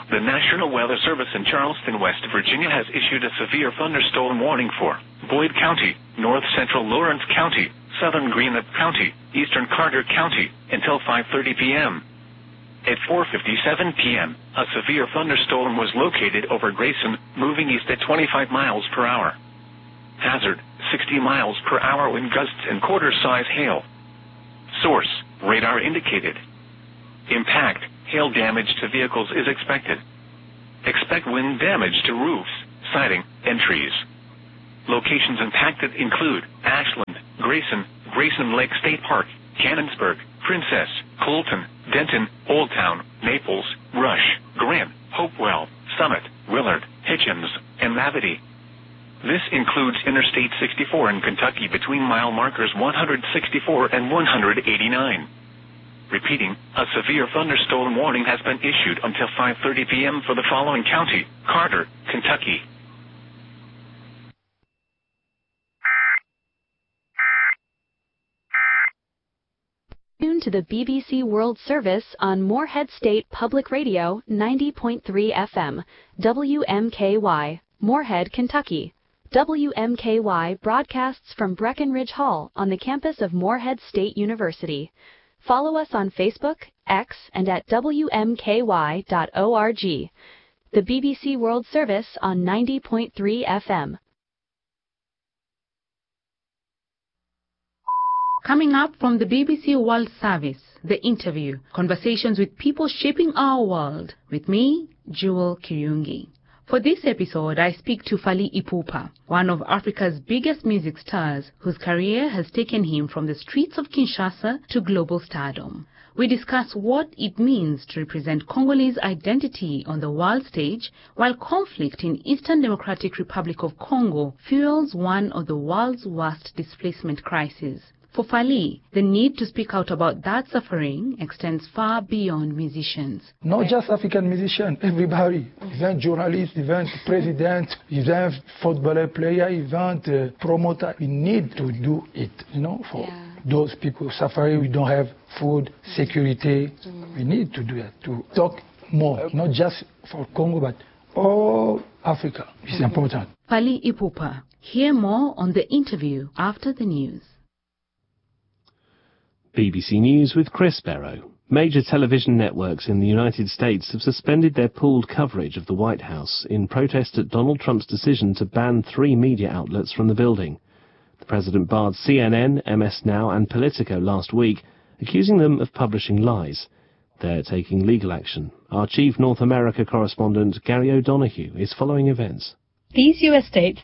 The National Weather Service in Charleston, West Virginia has issued a severe thunderstorm warning for Boyd County, North Central Lawrence County, Southern Greenup County, Eastern Carter County, until 5:30 p.m. At 4:57 p.m., a severe thunderstorm was located over Grayson, moving east at 25 miles per hour. Hazard, 60 miles per hour wind gusts and quarter-size hail. Source, radar indicated. Impact, hail damage to vehicles is expected. Expect wind damage to roofs, siding, and trees. Locations impacted include Ashland, Grayson Lake State Park, Cannonsburg, Princess, Colton, Denton, Old Town, Naples, Rush, Grant, Hopewell, Summit, Willard, Hitchens, and Mavity. This includes Interstate 64 in Kentucky between mile markers 164 and 189. Repeating, a severe thunderstorm warning has been issued until 5:30 p.m. for the following county: Carter, Kentucky. Tune to the BBC World Service on Moorhead State Public Radio 90.3 FM, WMKY, Moorhead, Kentucky. WMKY broadcasts from Breckenridge Hall on the campus of Moorhead State University. Follow us on Facebook, X, and at WMKY.org. The BBC World Service on 90.3 FM. Coming up from the BBC World Service, The Interview, conversations with people shaping our world, with me, Jewel Kiriungi. For this episode, I speak to Fally Ipupa, one of Africa's biggest music stars, whose career has taken him from the streets of Kinshasa to global stardom. We discuss what it means to represent Congolese identity on the world stage, while conflict in Eastern Democratic Republic of Congo fuels one of the world's worst displacement crises. For Fally, the need to speak out about that suffering extends far beyond musicians. Not just African musicians, everybody. Even journalists, even president, even footballer player, even promoter. We need to do it, for those people suffering. We don't have food, security. We need to do that, to talk more, not just for Congo, but all Africa. It's important. Fally Ipupa. Hear more on The Interview after the news. BBC News with Chris Barrow. Major television networks in the United States have suspended their pooled coverage of the White House in protest at Donald Trump's decision to ban 3 media outlets from the building. The president barred CNN, MS Now and Politico last week, accusing them of publishing lies. They're taking legal action. Our chief North America correspondent, Gary O'Donoghue, is following events. These US states...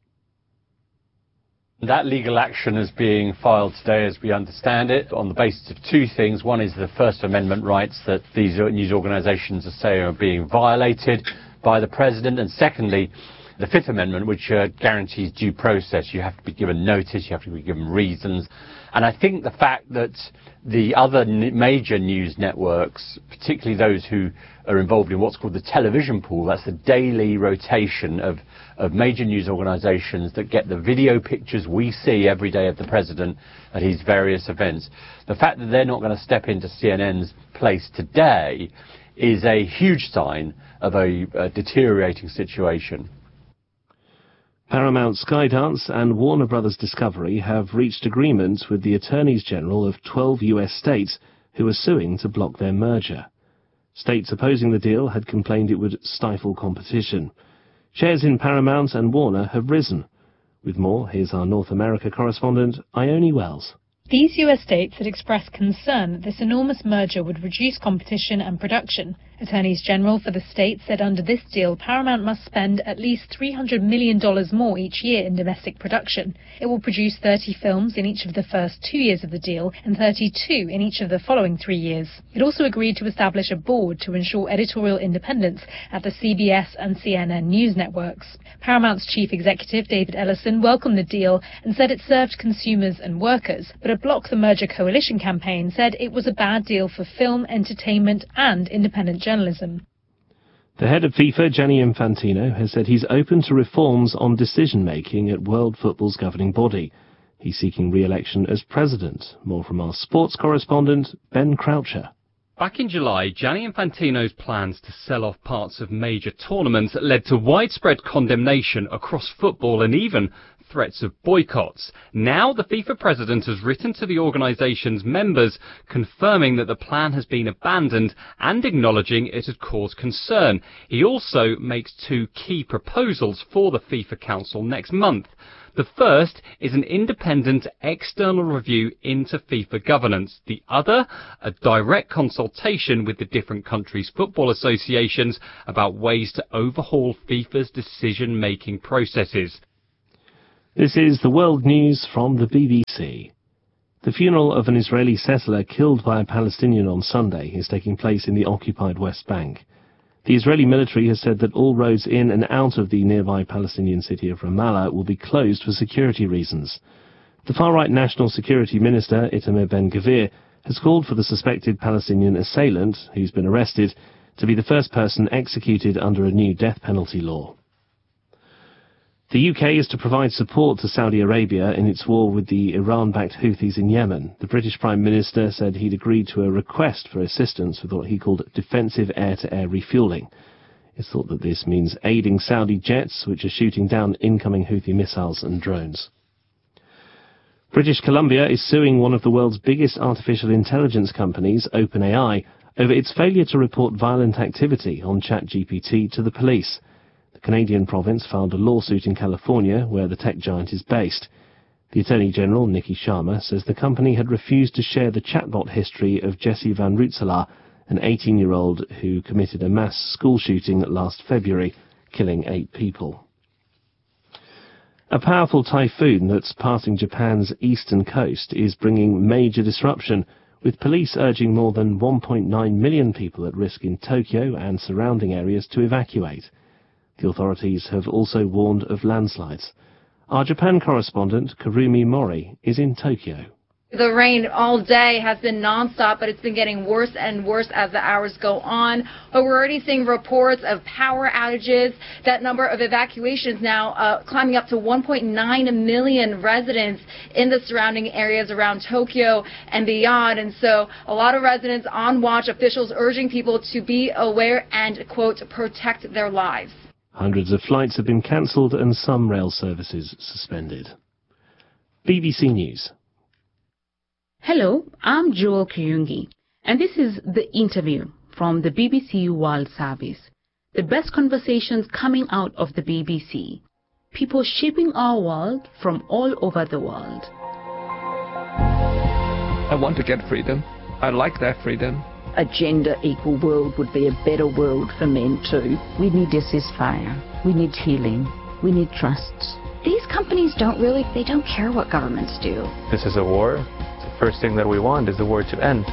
That legal action is being filed today, as we understand it, on the basis of 2 things. One is the First Amendment rights that these news organizations say are being violated by the president, and secondly, the Fifth Amendment, which guarantees due process. You have to be given notice, you have to be given reasons. And I think the fact that the other major news networks, particularly those who are involved in what's called the television pool, that's the daily rotation of major news organizations that get the video pictures we see every day of the president at his various events. The fact that they're not going to step into CNN's place today is a huge sign of a deteriorating situation. Paramount Skydance and Warner Bros. Discovery have reached agreements with the Attorneys General of 12 US states who are suing to block their merger. States opposing the deal had complained it would stifle competition. Shares in Paramount and Warner have risen. With more, here's our North America correspondent, Ione Wells. These US states had expressed concern that this enormous merger would reduce competition and production. Attorneys General for the states said under this deal, Paramount must spend at least $300 million more each year in domestic production. It will produce 30 films in each of the first 2 years of the deal and 32 in each of the following 3 years. It also agreed to establish a board to ensure editorial independence at the CBS and CNN news networks. Paramount's chief executive, David Ellison, welcomed the deal and said it served consumers and workers, but a Block the Merger coalition campaign said it was a bad deal for film, entertainment and independent journalism. The head of FIFA, Gianni Infantino, has said he's open to reforms on decision-making at World Football's governing body. He's seeking re-election as president. More from our sports correspondent, Ben Croucher. Back in July, Gianni Infantino's plans to sell off parts of major tournaments led to widespread condemnation across football and even threats of boycotts. Now the FIFA president has written to the organisation's members confirming that the plan has been abandoned and acknowledging it had caused concern. He also makes two key proposals for the FIFA Council next month. The first is an independent external review into FIFA governance. The other, a direct consultation with the different countries' football associations about ways to overhaul FIFA's decision-making processes. This is the world news from the BBC. The funeral of an Israeli settler killed by a Palestinian on Sunday is taking place in the occupied West Bank. The Israeli military has said that all roads in and out of the nearby Palestinian city of Ramallah will be closed for security reasons. The far-right National Security Minister, Itamar Ben-Gvir, has called for the suspected Palestinian assailant, who's been arrested, to be the first person executed under a new death penalty law. The UK is to provide support to Saudi Arabia in its war with the Iran-backed Houthis in Yemen. The British Prime Minister said he'd agreed to a request for assistance with what he called defensive air-to-air refuelling. It's thought that this means aiding Saudi jets, which are shooting down incoming Houthi missiles and drones. British Columbia is suing one of the world's biggest artificial intelligence companies, OpenAI, over its failure to report violent activity on ChatGPT to the police. The Canadian province filed a lawsuit in California, where the tech giant is based. The Attorney General, Nikki Sharma, says the company had refused to share the chatbot history of Jesse Van Rootselaar, an 18-year-old who committed a mass school shooting last February, killing 8 people. A powerful typhoon that's passing Japan's eastern coast is bringing major disruption, with police urging more than 1.9 million people at risk in Tokyo and surrounding areas to evacuate. The authorities have also warned of landslides. Our Japan correspondent, Kurumi Mori, is in Tokyo. The rain all day has been nonstop, but it's been getting worse and worse as the hours go on. But we're already seeing reports of power outages. That number of evacuations now climbing up to 1.9 million residents in the surrounding areas around Tokyo and beyond. And so a lot of residents on watch, officials urging people to be aware and, quote, protect their lives. Hundreds of flights have been cancelled and some rail services suspended. BBC News. Hello, I'm Jewel Kiyungi, and this is The Interview from the BBC World Service. The best conversations coming out of the BBC. People shaping our world from all over the world. I want to get freedom. I like that freedom. A gender-equal world would be a better world for men too. We need a ceasefire. We need healing. We need trust. These companies don't care what governments do. This is a war. The first thing that we want is the war to end.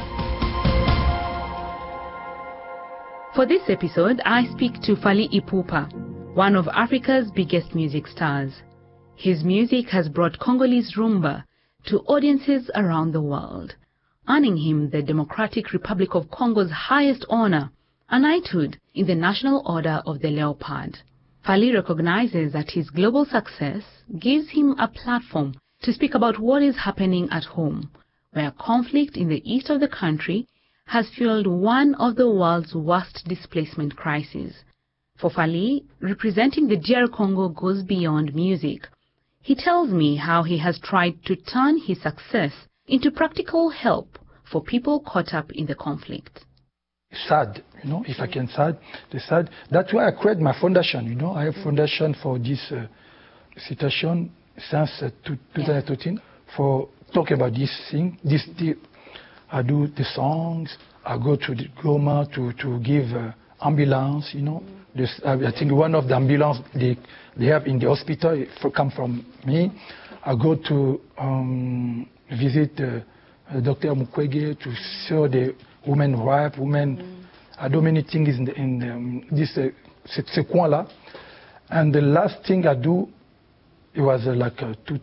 For this episode, I speak to Fally Ipupa, one of Africa's biggest music stars. His music has brought Congolese rumba to audiences around the world, earning him the Democratic Republic of Congo's highest honor, a knighthood in the National Order of the Leopard. Fally recognizes that his global success gives him a platform to speak about what is happening at home, where conflict in the east of the country has fueled one of the world's worst displacement crises. For Fally, representing the DR Congo goes beyond music. He tells me how he has tried to turn his success into practical help for people caught up in the conflict. Sad, if I can sad. That's why I created my foundation, I have foundation for this situation since 2013 for talking about this thing. I do the songs, I go to the Goma to give ambulance, I think one of the ambulance they have in the hospital come from me. I go to visit Dr. Mukwege to show the women rights, I do many things in this coin-là. And the last thing I do, it was like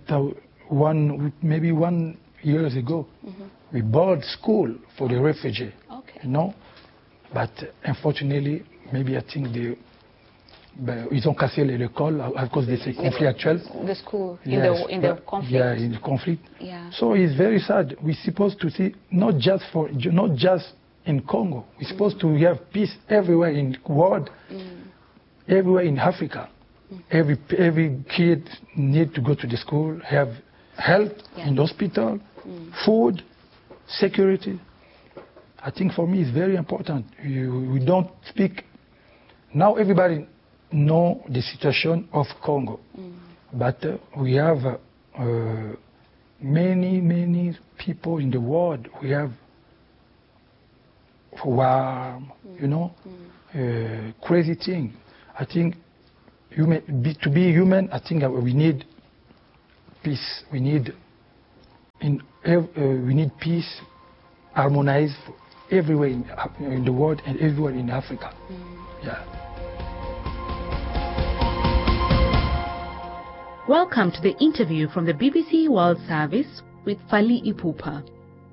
1 year ago. We bought school for the refugee, But unfortunately, maybe I think ils ont cassé l'école à cause de ces conflits actuels. The school, in the conflict. Yeah, in the conflict. Yeah. So it's very sad. We're supposed to see not just in Congo. We're supposed to have peace everywhere in the world, everywhere in Africa. Every kid need to go to the school, have health in the hospital, food, security. I think for me it's very important. We don't speak. Now everybody know the situation of Congo, but we have many people in the world. We have war, crazy thing. I think to be human, I think we need peace. We need peace, harmonized everywhere in the world and everywhere in Africa. Yeah. Welcome to the interview from the BBC World Service with Fally Ipupa.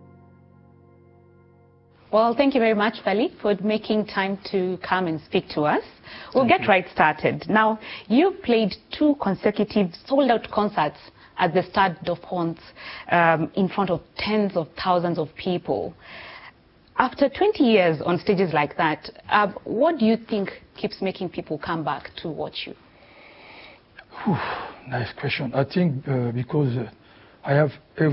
Well, thank you very much, Fally, for making time to come and speak to us. We'll get right started. Now, you played 2 consecutive sold-out concerts at the Stade de France in front of tens of thousands of people. After 20 years on stages like that, what do you think keeps making people come back to watch you? Nice question. I think because I have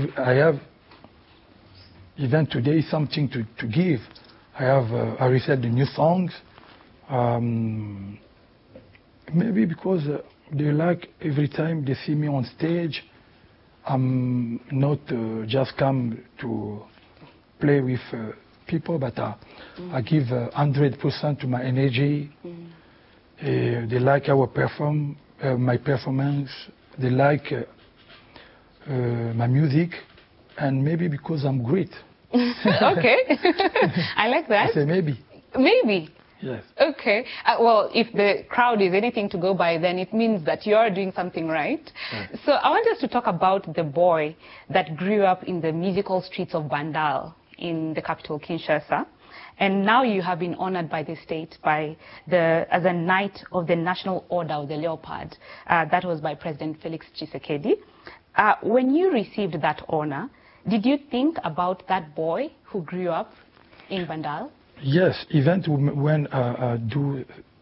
even today something to give. I received the new songs. Maybe because they like every time they see me on stage. I'm not just come to play with people, but I give 100% to my energy. They like my performance. They like my music, and maybe because I'm great. Okay, I like that. I say maybe. Maybe. Yes. Okay. Well, if the crowd is anything to go by, then it means that you are doing something right. So I want us to talk about the boy that grew up in the musical streets of Bandal in the capital, Kinshasa. And now you have been honored by the state as a Knight of the National Order of the Leopard. That was by President Felix Tshisekedi. When you received that honor, did you think about that boy who grew up in Bandal? Yes, even when I do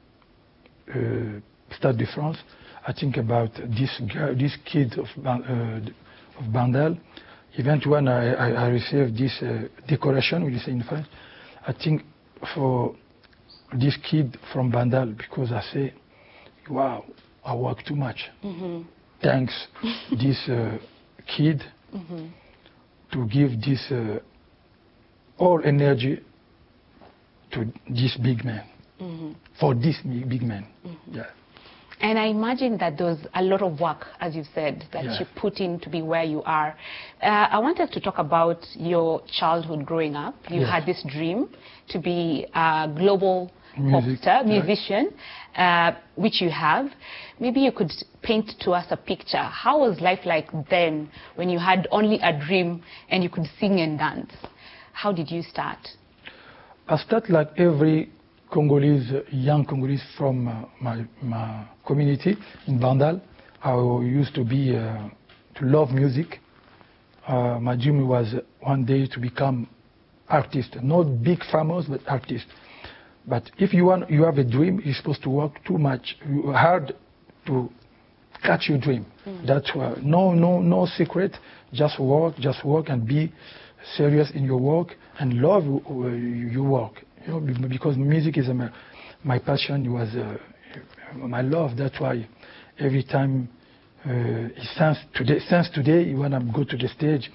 Stade de France, I think about this kid of Bandal. Even when I received this decoration, we say in French, I think for this kid from Bandal, because I say, wow, I work too much. Thanks this kid to give this all energy to this big man, for this big man. Yeah. And I imagine that there was a lot of work, as you said, that you put in to be where you are. I want us to talk about your childhood growing up. You had this dream to be a global pop star, musician, which you have. Maybe you could paint to us a picture. How was life like then when you had only a dream and you could sing and dance? How did you start? I started like every young Congolese from my community in Bandal. I used to love music. My dream was one day to become artist, not big famous, but artist. But if you have a dream, you're supposed to work too much, hard to catch your dream. That's why no secret. Just work and be serious in your work and love your work. Because music is my passion. It was my love. That's why every time since today, when I go to the stage,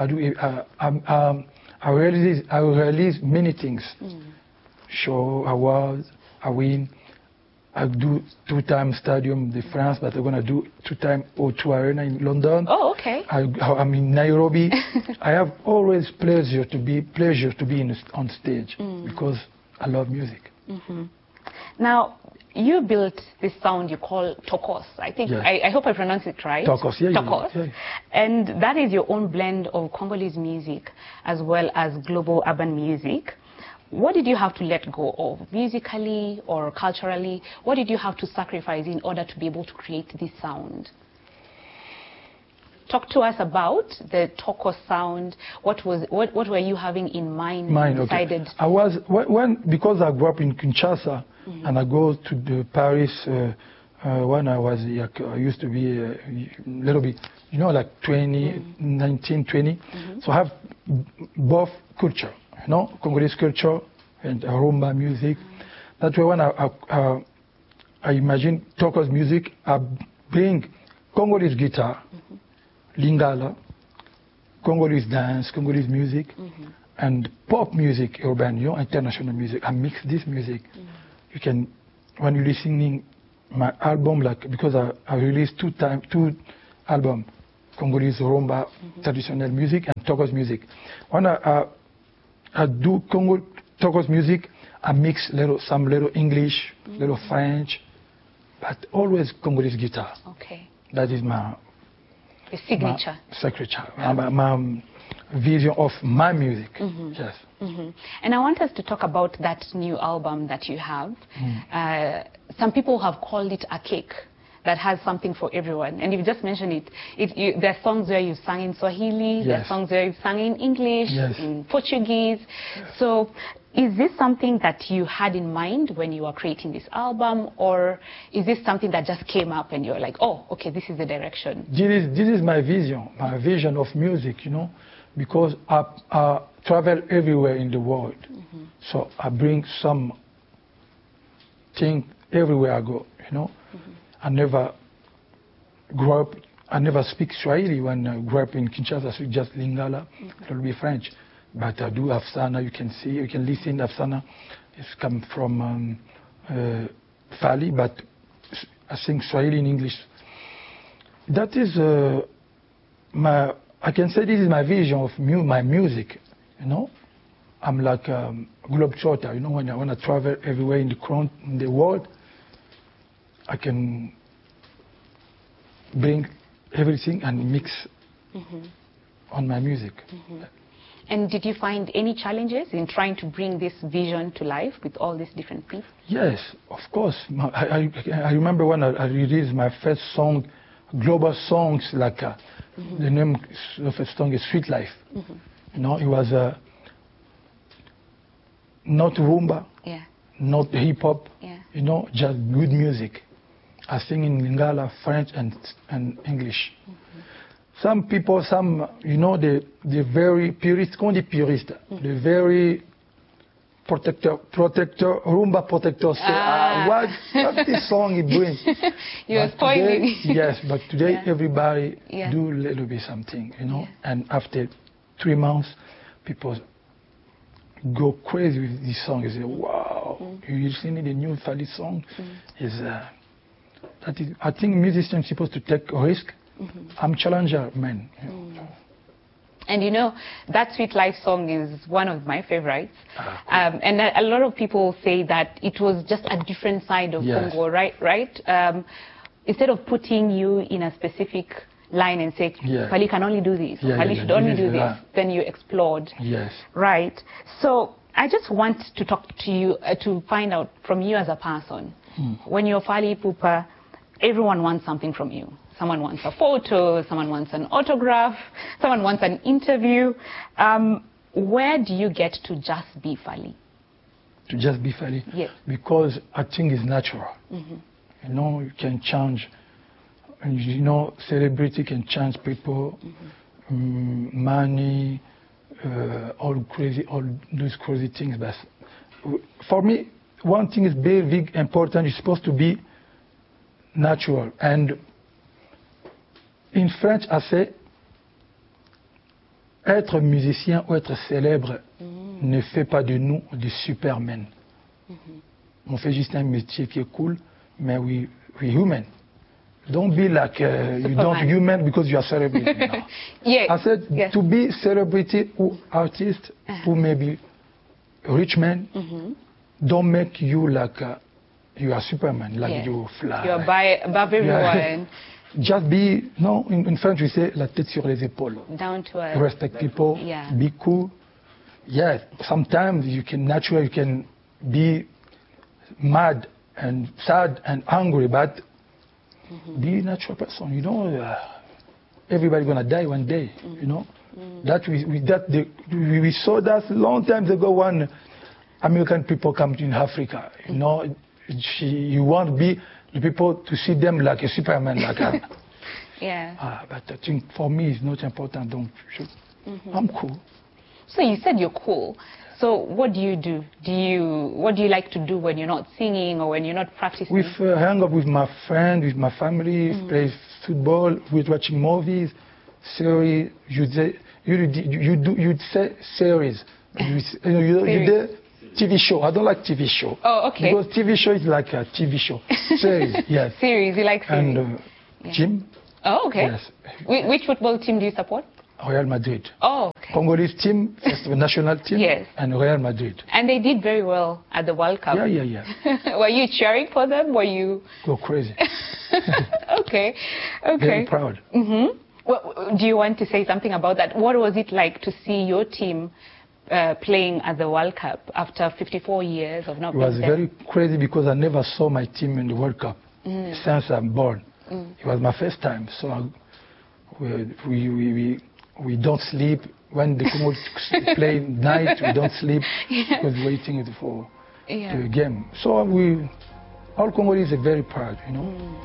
I release many things. Show, awards, I win. I do 2-time Stadium de France, but I'm going to do 2-time O2 Arena in London. Oh, okay. I'm in Nairobi. I have always pleasure to be on stage because I love music. Now, you built this sound you call Tokos. I think I hope I pronounce it right. Tokos, Tokos. Yeah. And that is your own blend of Congolese music as well as global urban music. What did you have to let go of, musically or culturally? What did you have to sacrifice in order to be able to create this sound? talk to us about the Toko sound. What were you having in mind when you decided? I was because I grew up in Kinshasa, and I go to the Paris when I was I used to be a little bit, like 19, 20. So I have both culture, Congolese culture and rumba music. That's why when I imagine Toko's music, I bring Congolese guitar, Lingala, Congolese dance, Congolese music, and pop music, urban, international music. I mix this music. You can, when you're listening my album, because I released two albums, Congolese rumba, traditional music, and Toko's music. When I do Toko's music, I mix some little English, little French, but always Congolese guitar. Okay. That is my signature. My vision of my music. Yes. And I want us to talk about that new album that you have. Some people have called it a cake that has something for everyone. And you've just mentioned it. There are songs where you sang in Swahili, there are songs where you sang in English, in Portuguese. So is this something that you had in mind when you were creating this album, or is this something that just came up and you're like, oh, okay, this is the direction? This is my vision of music, because I travel everywhere in the world. So I bring some thing everywhere I go, I never grew up, I never speak Swahili. When I grew up in Kinshasa, I speak just Lingala, a little bit French. But I do Afsana, you can listen to Afsana. It's come from Fali, but I sing Swahili in English. That is I can say this is my vision of my music, I'm like a globetrotter, when I travel everywhere in the world, I can bring everything and mix on my music. And did you find any challenges in trying to bring this vision to life with all these different pieces? Yes, of course. I remember when I released my first song, global songs, like the name of the song is Sweet Life. It was not rumba, not hip hop, just good music. I sing in Lingala, French, and English. Some people, the very purist, the very protector, rumba protector say, what this song it brings? You're spoiling. Yes, but today everybody do a little bit something, and after 3 months, people go crazy with this song. You say, wow, you listening to the new Fali song? I think musicians are supposed to take a risk. I'm challenger, man. And that Sweet Life song is one of my favorites. And a lot of people say that it was just a different side of Congo, right? Instead of putting you in a specific line and say, Fali can only do this, Fali should only do this, then you explored. Yes. Right. So I just want to talk to you, to find out from you as a person. When you're Fali Ipupa, everyone wants something from you. Someone wants a photo, someone wants an autograph, someone wants an interview. Where do you get to just be Fali? To just be Fali? Yes. Because I think it's natural. You can change, celebrity can change people, money, all those crazy things. But for me, one thing is very important. It's supposed to be natural. And in French, I say, être musicien ou être célèbre ne fait pas de nous des supermen. On fait juste un métier qui est cool, mais we human. Don't be like you don't human because you are celebrity. No. I said to be celebrity or artist or maybe rich man, don't make you like you are Superman, like you fly. You are above everyone. Just be, in French we say la tête sur les épaules. Down to earth. Respect people, be cool. Yeah, sometimes you can be mad and sad and angry, but be a natural person, everybody gonna die one day, you know. That we saw that long time ago when American people come to Africa, you know. You want the people to see them like a Superman, like a, yeah. But I think for me it's not important. I'm cool. So you said you're cool. So what do you do? What do you like to do when you're not singing or when you're not practicing? We hang up with my friends, with my family, play football, we're watching movies, series. You'd say series. You did TV show. I don't like TV show. Oh, okay. Because TV show is like a TV show. Series, yes. Series, you like series? And gym. Oh, okay. Yes. Which football team do you support? Real Madrid. Oh, okay. Congolese team, first national team, yes. And Real Madrid. And they did very well at the World Cup. Yeah. Were you cheering for them? Were you? Go crazy. Okay. Very proud. Well, do you want to say something about that? What was it like to see your team playing at the World Cup after 54 years of not being there? It was very crazy because I never saw my team in the World Cup since I'm born. It was my first time, so we don't sleep. When the Congo play night, we don't sleep because waiting for the game. So all Congolese are very proud, you know.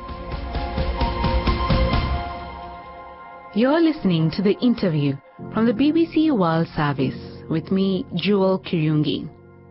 You're listening to the interview from the BBC World Service with me, Jewel Kirungi.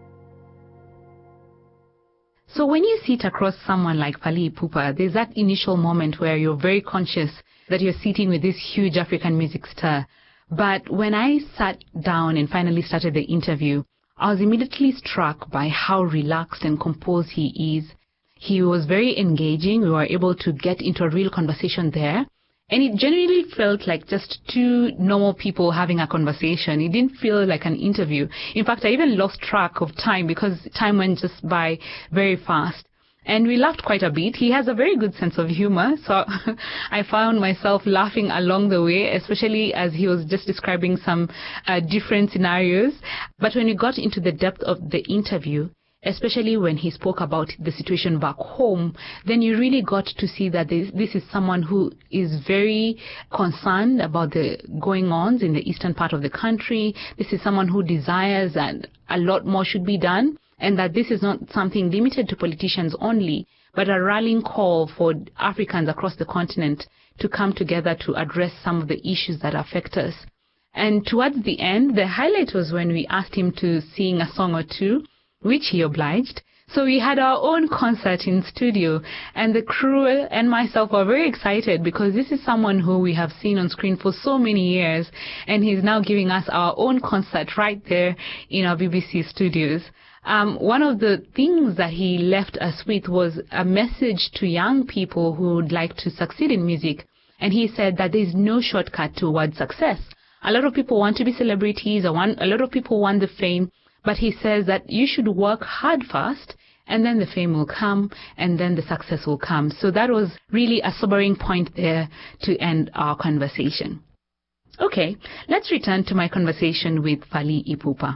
So when you sit across someone like Fally Ipupa, there's that initial moment where you're very conscious that you're sitting with this huge African music star. But when I sat down and finally started the interview, I was immediately struck by how relaxed and composed he is. He was very engaging. We were able to get into a real conversation there. And it generally felt like just two normal people having a conversation. It didn't feel like an interview. In fact, I even lost track of time because time went just by very fast. And we laughed quite a bit. He has a very good sense of humor, so I found myself laughing along the way, especially as he was just describing some different scenarios. But when we got into the depth of the interview, especially when he spoke about the situation back home, then you really got to see that this is someone who is very concerned about the going-ons in the eastern part of the country. This is someone who desires that a lot more should be done, and that this is not something limited to politicians only, but a rallying call for Africans across the continent to come together to address some of the issues that affect us. And towards the end, the highlight was when we asked him to sing a song or two, which he obliged. So we had our own concert in studio, and the crew and myself were very excited because this is someone who we have seen on screen for so many years, and he's now giving us our own concert right there in our BBC studios. One of the things that he left us with was a message to young people who would like to succeed in music, and he said that there's no shortcut towards success. A lot of people want to be celebrities, a lot of people want the fame, but he says that you should work hard first, and then the fame will come, and then the success will come. So that was really a sobering point there to end our conversation. Okay, let's return to my conversation with Fally Ipupa.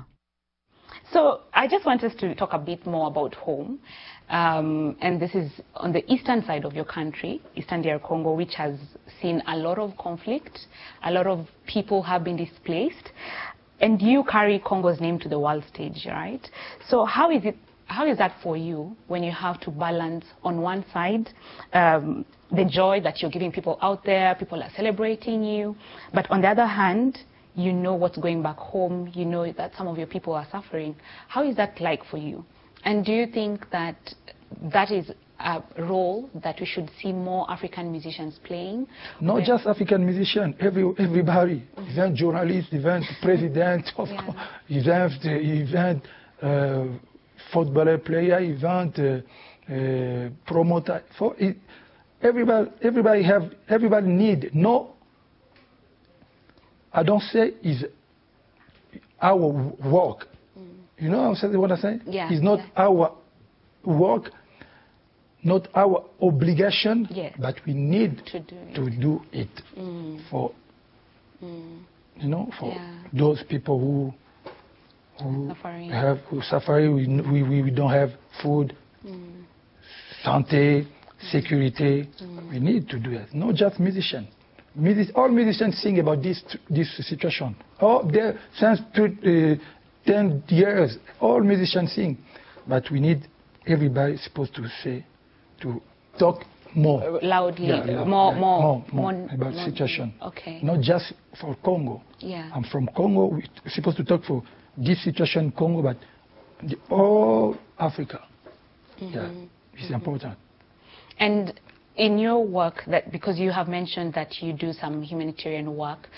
So I just want us to talk a bit more about home. And this is on the eastern side of your country, Eastern DR Congo, which has seen a lot of conflict. A lot of people have been displaced. And you carry Congo's name to the world stage, right? So how is that for you when you have to balance on one side the joy that you're giving people out there, people are celebrating you, but on the other hand, you know what's going back home, you know that some of your people are suffering. How is that like for you? And do you think that that is a role that we should see more African musicians playing? Not just African musicians, everybody, even journalists, even president, even footballer player, even promoter. Everybody need. No, I don't say is our work. You know what I'm saying? Yeah. It's not our work, not our obligation, but we need to do it for, for those people who suffer. We don't have food, santé, security. We need to do it. Not just musicians. all musicians sing about this situation. Since 10 years, all musicians sing. But we need everybody supposed to talk more. Loudly, more about the situation. Okay. Not just for Congo. Yeah. I'm from Congo. We're supposed to talk for this situation in Congo, but all Africa. Yeah, it's important. And in your work, because you have mentioned that you do some humanitarian work,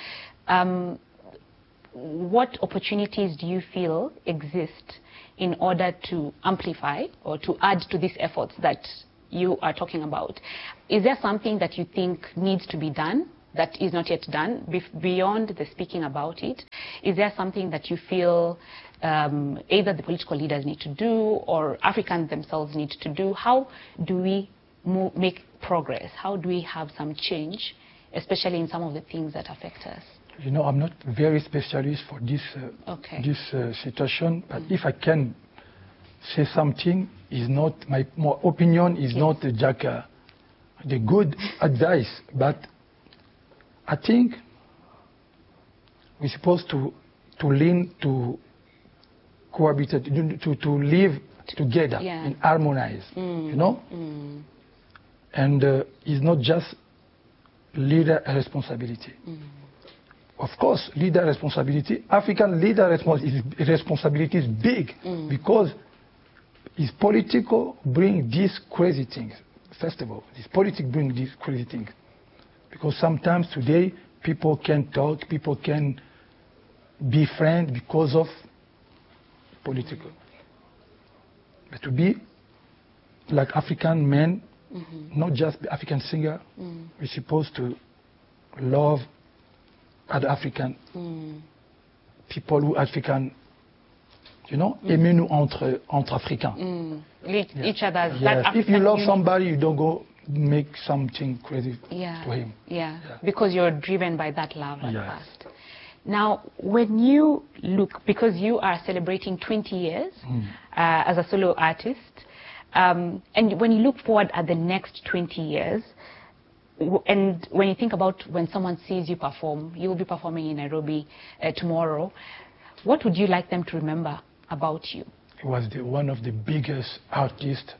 what opportunities do you feel exist in order to amplify or to add to these efforts that you are talking about? Is there something that you think needs to be done that is not yet done beyond the speaking about it? Is there something that you feel either the political leaders need to do or Africans themselves need to do? How do we make progress? How do we have some change, especially in some of the things that affect us? You know, I'm not very specialist for this situation, but if I can say something, is not my opinion is not the good advice, but I think we're supposed to learn to cohabit, to live together and harmonize, you know? And it's not just leader responsibility. Of course, leader responsibility, African leader responsibility is big because it's political bring these crazy things. First of all, this politics bring these crazy things. Because sometimes today, people can talk, people can be friends because of political. But to be like African men, not just African singer, we're supposed to love other African people who African, you know, aimer-nous entre Africains. Each other's. Yes. If you love somebody, you don't go make something crazy to him. Yeah, because you're driven by that love at first. Now, when you look, because you are celebrating 20 years as a solo artist, and when you look forward at the next 20 years, and when you think about when someone sees you perform, you will be performing in Nairobi tomorrow, what would you like them to remember about you? He was one of the biggest artists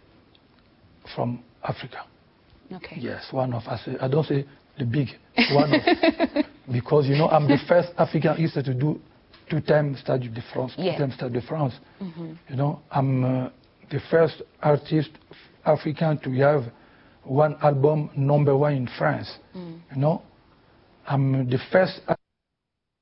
from Africa. Okay. Yes, one of us. I don't say the big one of, because you know I'm the first African artist to do two-time Stade de France. Two-time Stade de France. You know, I'm the first artist African to have one album #1 in France. You know, I'm the first